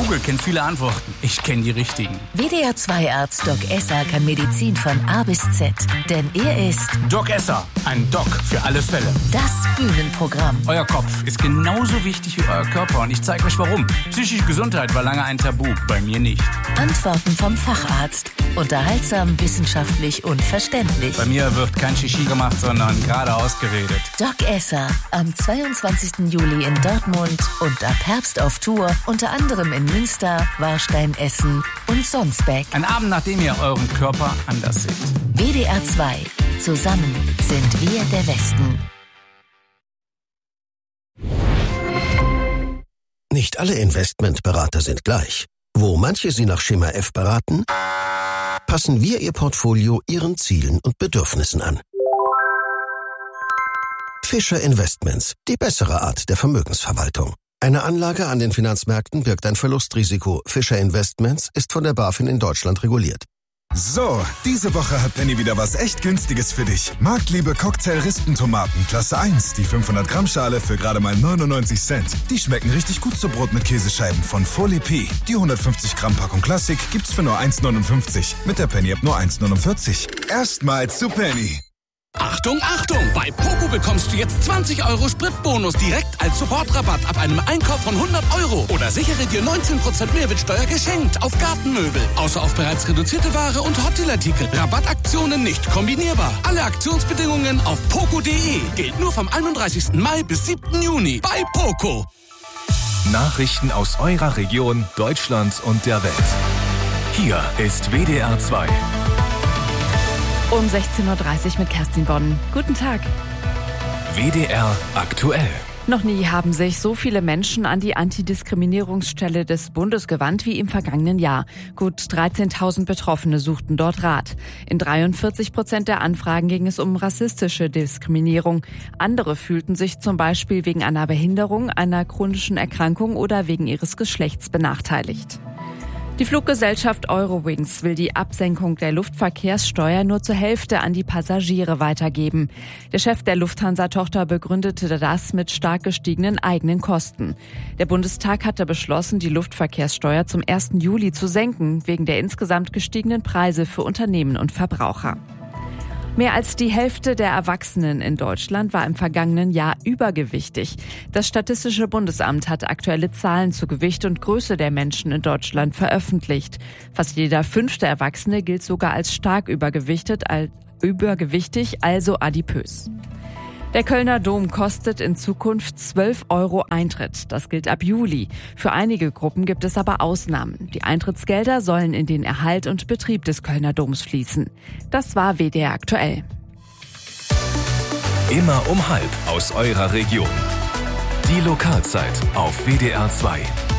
Google kennt viele Antworten. Ich kenne die richtigen. WDR 2-Arzt Doc Esser kann Medizin von A bis Z. Denn er ist Doc Esser, ein Doc für alle Fälle. Das Bühnenprogramm. Euer Kopf ist genauso wichtig wie euer Körper und ich zeige euch warum. Psychische Gesundheit war lange ein Tabu, bei mir nicht. Antworten vom Facharzt. Unterhaltsam, wissenschaftlich und verständlich. Bei mir wird kein Shishi gemacht, sondern geradeaus geredet. Doc Esser, am 22. Juli in Dortmund und ab Herbst auf Tour, unter anderem in Münster, Warstein, Essen und Sonsbeck. Ein Abend, nachdem ihr euren Körper anders seht. WDR 2. Zusammen sind wir der Westen. Nicht alle Investmentberater sind gleich. Wo manche Sie nach Schema F beraten, passen wir Ihr Portfolio Ihren Zielen und Bedürfnissen an. Fischer Investments, die bessere Art der Vermögensverwaltung. Eine Anlage an den Finanzmärkten birgt ein Verlustrisiko. Fischer Investments ist von der BaFin in Deutschland reguliert. So, diese Woche hat Penny wieder was echt Günstiges für dich. Marktliebe Cocktail-Rispentomaten, Klasse 1, die 500-Gramm-Schale für gerade mal 99 Cent. Die schmecken richtig gut zu Brot mit Käsescheiben von Folie P. Die 150-Gramm-Packung Klassik gibt's für nur 1,59. Mit der Penny-App nur 1,49. Erstmal zu Penny. Achtung, Achtung! Bei Poco bekommst du jetzt 20 € Spritbonus direkt als Sofortrabatt ab einem Einkauf von 100 €. Oder sichere dir 19% Mehrwertsteuer geschenkt auf Gartenmöbel. Außer auf bereits reduzierte Ware und Hotdeal-Artikel. Rabattaktionen nicht kombinierbar. Alle Aktionsbedingungen auf poco.de. Gilt nur vom 31. Mai bis 7. Juni bei Poco. Nachrichten aus eurer Region, Deutschland und der Welt. Hier ist WDR 2. Um 16.30 Uhr mit Kerstin Bonn. Guten Tag. WDR aktuell. Noch nie haben sich so viele Menschen an die Antidiskriminierungsstelle des Bundes gewandt wie im vergangenen Jahr. Gut 13.000 Betroffene suchten dort Rat. In 43% der Anfragen ging es um rassistische Diskriminierung. Andere fühlten sich zum Beispiel wegen einer Behinderung, einer chronischen Erkrankung oder wegen ihres Geschlechts benachteiligt. Die Fluggesellschaft Eurowings will die Absenkung der Luftverkehrssteuer nur zur Hälfte an die Passagiere weitergeben. Der Chef der Lufthansa-Tochter begründete das mit stark gestiegenen eigenen Kosten. Der Bundestag hatte beschlossen, die Luftverkehrssteuer zum 1. Juli zu senken, wegen der insgesamt gestiegenen Preise für Unternehmen und Verbraucher. Mehr als die Hälfte der Erwachsenen in Deutschland war im vergangenen Jahr übergewichtig. Das Statistische Bundesamt hat aktuelle Zahlen zu Gewicht und Größe der Menschen in Deutschland veröffentlicht. Fast jeder 5. Erwachsene gilt sogar als stark übergewichtig, also adipös. Der Kölner Dom kostet in Zukunft 12 € Eintritt. Das gilt ab Juli. Für einige Gruppen gibt es aber Ausnahmen. Die Eintrittsgelder sollen in den Erhalt und Betrieb des Kölner Doms fließen. Das war WDR aktuell. Immer um 12:30 aus eurer Region. Die Lokalzeit auf WDR 2.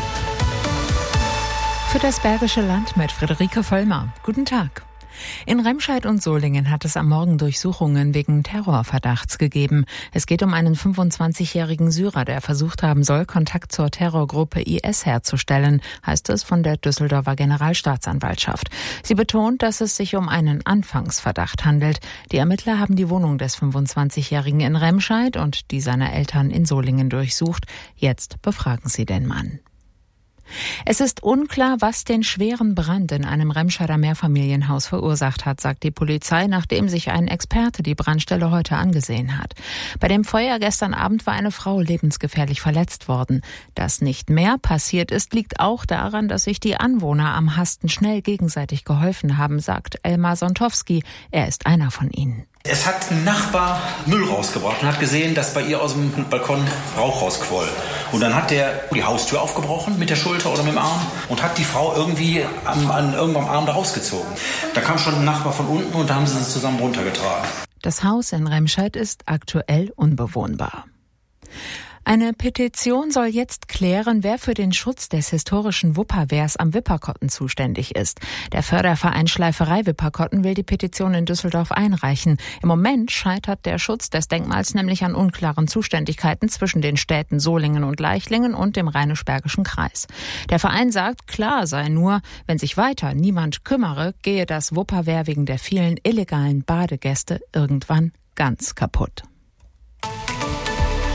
Für das Bergische Land mit Friederike Vollmer. Guten Tag. In Remscheid und Solingen hat es am Morgen Durchsuchungen wegen Terrorverdachts gegeben. Es geht um einen 25-jährigen Syrer, der versucht haben soll, Kontakt zur Terrorgruppe IS herzustellen, heißt es von der Düsseldorfer Generalstaatsanwaltschaft. Sie betont, dass es sich um einen Anfangsverdacht handelt. Die Ermittler haben die Wohnung des 25-jährigen in Remscheid und die seiner Eltern in Solingen durchsucht. Jetzt befragen sie den Mann. Es ist unklar, was den schweren Brand in einem Remscheider Mehrfamilienhaus verursacht hat, sagt die Polizei, nachdem sich ein Experte die Brandstelle heute angesehen hat. Bei dem Feuer gestern Abend war eine Frau lebensgefährlich verletzt worden. Dass nicht mehr passiert ist, liegt auch daran, dass sich die Anwohner am Hasten schnell gegenseitig geholfen haben, sagt Elmar Sontowski. Er ist einer von ihnen. Es hat ein Nachbar Müll rausgebracht und hat gesehen, dass bei ihr aus dem Balkon Rauch rausquoll. Und dann hat der die Haustür aufgebrochen mit der Schulter oder mit dem Arm und hat die Frau irgendwie irgendwann am Arm da rausgezogen. Da kam schon ein Nachbar von unten und da haben sie sie zusammen runtergetragen. Das Haus in Remscheid ist aktuell unbewohnbar. Eine Petition soll jetzt klären, wer für den Schutz des historischen Wupperwehrs am Wipperkotten zuständig ist. Der Förderverein Schleiferei Wipperkotten will die Petition in Düsseldorf einreichen. Im Moment scheitert der Schutz des Denkmals nämlich an unklaren Zuständigkeiten zwischen den Städten Solingen und Leichlingen und dem Rheinisch-Bergischen Kreis. Der Verein sagt, klar sei nur, wenn sich weiter niemand kümmere, gehe das Wupperwehr wegen der vielen illegalen Badegäste irgendwann ganz kaputt.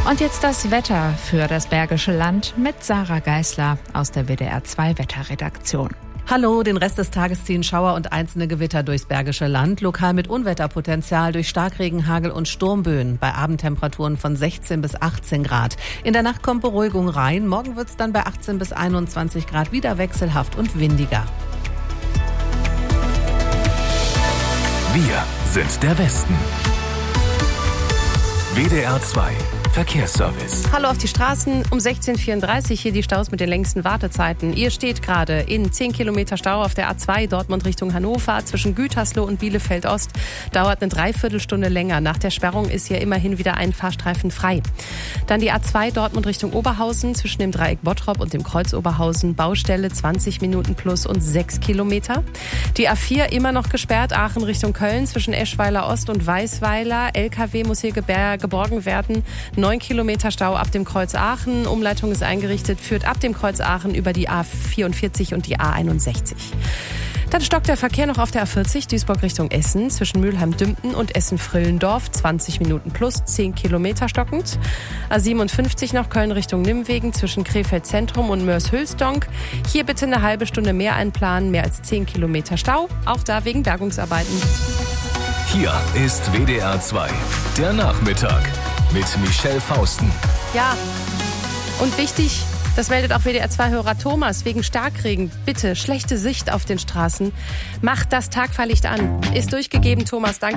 Und jetzt das Wetter für das Bergische Land mit Sarah Geisler aus der WDR 2 Wetterredaktion. Hallo, den Rest des Tages ziehen Schauer und einzelne Gewitter durchs Bergische Land, lokal mit Unwetterpotenzial durch Starkregen, Hagel und Sturmböen, bei Abendtemperaturen von 16 bis 18 Grad. In der Nacht kommt Beruhigung rein, morgen wird's dann bei 18 bis 21 Grad wieder wechselhaft und windiger. Wir sind der Westen. WDR 2 Verkehrsservice. Hallo auf die Straßen, um 16:34 Uhr hier die Staus mit den längsten Wartezeiten. Ihr steht gerade in 10 Kilometer Stau auf der A2 Dortmund Richtung Hannover zwischen Gütersloh und Bielefeld Ost. Dauert eine Dreiviertelstunde länger. Nach der Sperrung ist hier immerhin wieder ein Fahrstreifen frei. Dann die A2 Dortmund Richtung Oberhausen zwischen dem Dreieck Bottrop und dem Kreuz Oberhausen. Baustelle 20 Minuten plus und 6 Kilometer. Die A4 immer noch gesperrt, Aachen Richtung Köln zwischen Eschweiler Ost und Weißweiler. LKW muss hier geborgen werden. 9 Kilometer Stau ab dem Kreuz Aachen. Umleitung ist eingerichtet, führt ab dem Kreuz Aachen über die A44 und die A61. Dann stockt der Verkehr noch auf der A40 Duisburg Richtung Essen zwischen Mülheim-Dümpten und Essen-Frillendorf. 20 Minuten plus, 10 Kilometer stockend. A57 nach Köln Richtung Nimwegen zwischen Krefeld Zentrum und Moers-Hülsdonk. Hier bitte eine halbe Stunde mehr einplanen, mehr als 10 Kilometer Stau. Auch da wegen Bergungsarbeiten. Hier ist WDR 2, der Nachmittag mit Michelle Fausten. Ja, und wichtig, das meldet auch WDR 2-Hörer Thomas, wegen Starkregen. Bitte, schlechte Sicht auf den Straßen. Macht das Tagfahrlicht an. Ist durchgegeben, Thomas, danke.